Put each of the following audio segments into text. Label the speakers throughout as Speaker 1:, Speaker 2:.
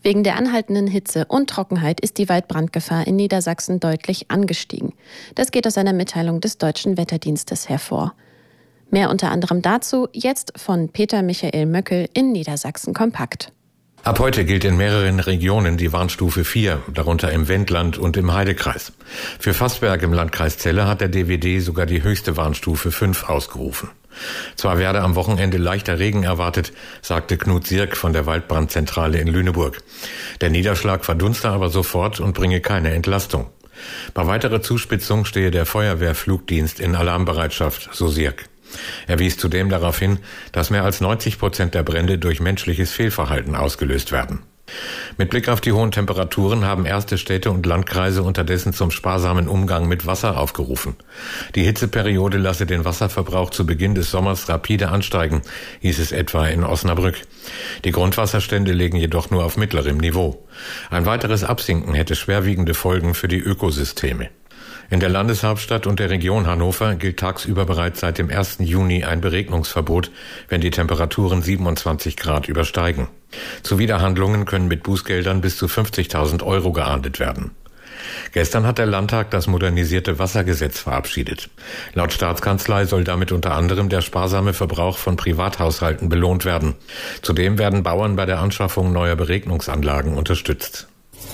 Speaker 1: Wegen der anhaltenden Hitze und Trockenheit ist die Waldbrandgefahr in Niedersachsen deutlich angestiegen. Das geht aus einer Mitteilung des Deutschen Wetterdienstes hervor. Mehr unter anderem dazu jetzt von Peter Michael Möckel in Niedersachsen kompakt.
Speaker 2: Ab heute gilt in mehreren Regionen die Warnstufe 4, darunter im Wendland und im Heidekreis. Für Fassberg im Landkreis Celle hat der DWD sogar die höchste Warnstufe 5 ausgerufen. Zwar werde am Wochenende leichter Regen erwartet, sagte Knut Sirk von der Waldbrandzentrale in Lüneburg. Der Niederschlag verdunste aber sofort und bringe keine Entlastung. Bei weiterer Zuspitzung stehe der Feuerwehrflugdienst in Alarmbereitschaft, so Sirk. Er wies zudem darauf hin, dass mehr als 90% der Brände durch menschliches Fehlverhalten ausgelöst werden. Mit Blick auf die hohen Temperaturen haben erste Städte und Landkreise unterdessen zum sparsamen Umgang mit Wasser aufgerufen. Die Hitzeperiode lasse den Wasserverbrauch zu Beginn des Sommers rapide ansteigen, hieß es etwa in Osnabrück. Die Grundwasserstände liegen jedoch nur auf mittlerem Niveau. Ein weiteres Absinken hätte schwerwiegende Folgen für die Ökosysteme. In der Landeshauptstadt und der Region Hannover gilt tagsüber bereits seit dem 1. Juni ein Beregnungsverbot, wenn die Temperaturen 27 Grad übersteigen. Zuwiderhandlungen können mit Bußgeldern bis zu 50.000 € geahndet werden. Gestern hat der Landtag das modernisierte Wassergesetz verabschiedet. Laut Staatskanzlei soll damit unter anderem der sparsame Verbrauch von Privathaushalten belohnt werden. Zudem werden Bauern bei der Anschaffung neuer Beregnungsanlagen unterstützt.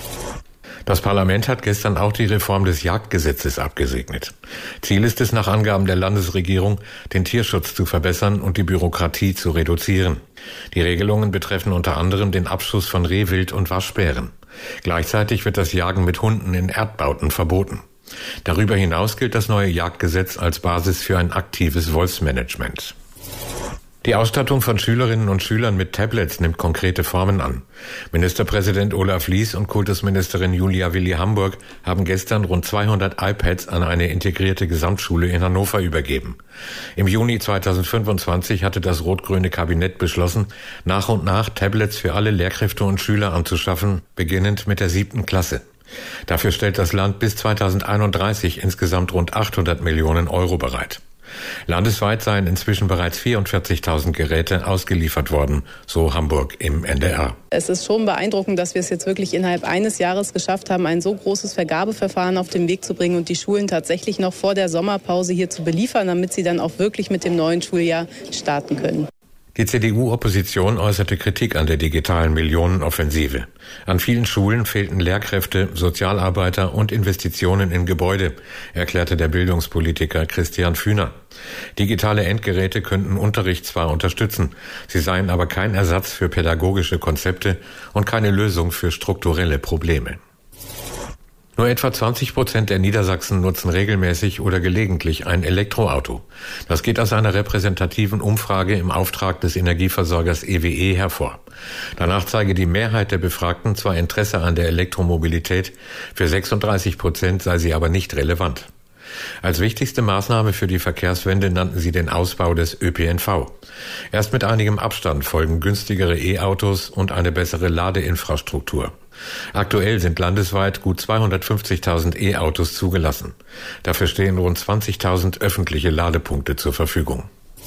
Speaker 2: Das Parlament hat gestern auch die Reform des Jagdgesetzes abgesegnet. Ziel ist es nach Angaben der Landesregierung, den Tierschutz zu verbessern und die Bürokratie zu reduzieren. Die Regelungen betreffen unter anderem den Abschuss von Rehwild und Waschbären. Gleichzeitig wird das Jagen mit Hunden in Erdbauten verboten. Darüber hinaus gilt das neue Jagdgesetz als Basis für ein aktives Wolfsmanagement. Die Ausstattung von Schülerinnen und Schülern mit Tablets nimmt konkrete Formen an. Ministerpräsident Olaf Lies und Kultusministerin Julia Willi-Hamburg haben gestern rund 200 iPads an eine integrierte Gesamtschule in Hannover übergeben. Im Juni 2025 hatte das rot-grüne Kabinett beschlossen, nach und nach Tablets für alle Lehrkräfte und Schüler anzuschaffen, beginnend mit der 7. Klasse. Dafür stellt das Land bis 2031 insgesamt rund 800 Millionen € bereit. Landesweit seien inzwischen bereits 44.000 Geräte ausgeliefert worden, so Hamburg im NDR.
Speaker 3: Es ist schon beeindruckend, dass wir es jetzt wirklich innerhalb eines Jahres geschafft haben, ein so großes Vergabeverfahren auf den Weg zu bringen und die Schulen tatsächlich noch vor der Sommerpause hier zu beliefern, damit sie dann auch wirklich mit dem neuen Schuljahr starten können.
Speaker 2: Die CDU-Opposition äußerte Kritik an der digitalen Millionenoffensive. An vielen Schulen fehlten Lehrkräfte, Sozialarbeiter und Investitionen in Gebäude, erklärte der Bildungspolitiker Christian Fühner. Digitale Endgeräte könnten Unterricht zwar unterstützen, sie seien aber kein Ersatz für pädagogische Konzepte und keine Lösung für strukturelle Probleme. Nur etwa 20% der Niedersachsen nutzen regelmäßig oder gelegentlich ein Elektroauto. Das geht aus einer repräsentativen Umfrage im Auftrag des Energieversorgers EWE hervor. Danach zeige die Mehrheit der Befragten zwar Interesse an der Elektromobilität, für 36% sei sie aber nicht relevant. Als wichtigste Maßnahme für die Verkehrswende nannten sie den Ausbau des ÖPNV. Erst mit einigem Abstand folgen günstigere E-Autos und eine bessere Ladeinfrastruktur. Aktuell sind landesweit gut 250.000 E-Autos zugelassen. Dafür stehen rund 20.000 öffentliche Ladepunkte zur Verfügung.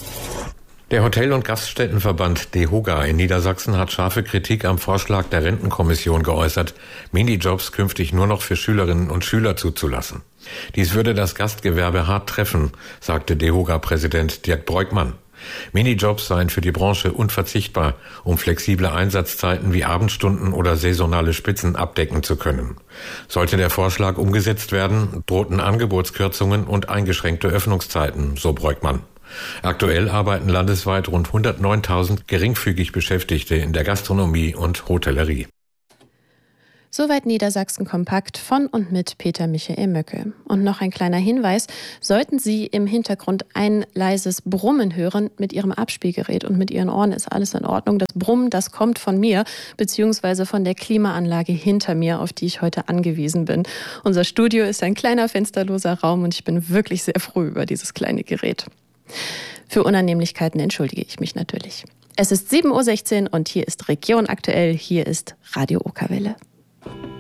Speaker 2: Der Hotel- und Gaststättenverband DEHOGA in Niedersachsen hat scharfe Kritik am Vorschlag der Rentenkommission geäußert, Minijobs künftig nur noch für Schülerinnen und Schüler zuzulassen. Dies würde das Gastgewerbe hart treffen, sagte DEHOGA-Präsident Dirk Breukmann. Minijobs seien für die Branche unverzichtbar, um flexible Einsatzzeiten wie Abendstunden oder saisonale Spitzen abdecken zu können. Sollte der Vorschlag umgesetzt werden, drohten Angebotskürzungen und eingeschränkte Öffnungszeiten, so Breukmann. Aktuell arbeiten landesweit rund 109.000 geringfügig Beschäftigte in der Gastronomie und Hotellerie.
Speaker 1: Soweit Niedersachsen kompakt von und mit Peter Michael Möckel. Und noch ein kleiner Hinweis: Sollten Sie im Hintergrund ein leises Brummen hören mit Ihrem Abspielgerät und mit Ihren Ohren, ist alles in Ordnung. Das Brummen, das kommt von mir, beziehungsweise von der Klimaanlage hinter mir, auf die ich heute angewiesen bin. Unser Studio ist ein kleiner fensterloser Raum und ich bin wirklich sehr froh über dieses kleine Gerät. Für Unannehmlichkeiten entschuldige ich mich natürlich. Es ist 7:16 Uhr und hier ist Region aktuell, hier ist Radio Okerwelle.